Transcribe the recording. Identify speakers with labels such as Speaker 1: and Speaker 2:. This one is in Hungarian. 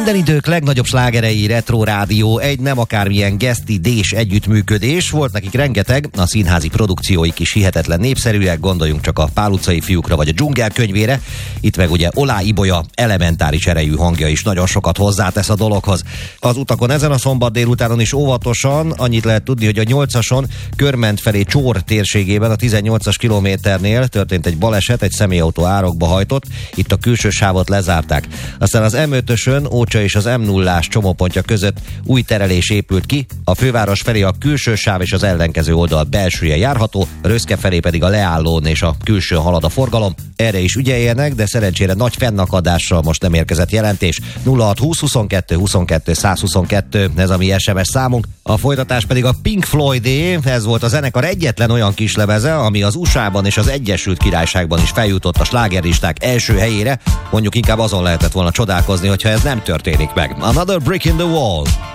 Speaker 1: Minden idők legnagyobb slágerei, Retro Rádió, egy nem akármilyen geszti-dés együttműködés, volt nekik rengeteg, a színházi produkcióik is hihetetlen népszerűek, gondoljunk csak a Pál utcai fiúkra vagy a Dzsungel könyvére, itt meg ugye Olá Ibolya elementáris erejű hangja is nagyon sokat hozzátesz a dologhoz. Az utakon ezen a szombat délutánon is óvatosan, annyit lehet tudni, hogy a 8-ason Körment felé Csór térségében a 18-as kilométernél történt egy baleset, egy személyautó árokba hajtott, itt a külső sávot lezárták. Aztán az M5-ösön Ócsa és az M0-ás csomópontja között új terelés épült ki, a főváros felé a külső sáv és az ellenkező oldal belsője járható, Röszke felé pedig a leállón és a külsőn halad a forgalom. Erre is ügyeljenek, de szerencsére nagy fennakadással most nem érkezett jelentés. 0620 22 22 122, ez a mi SMS számunk. A folytatás pedig a Pink Floydé, ez volt a zenekar egyetlen olyan kislemeze, ami az USA-ban és az Egyesült Királyságban is feljutott a slágerlisták első helyére. Mondjuk inkább azon lehetett volna csodálkozni, hogyha ez nem történik meg. Another Brick in the Wall.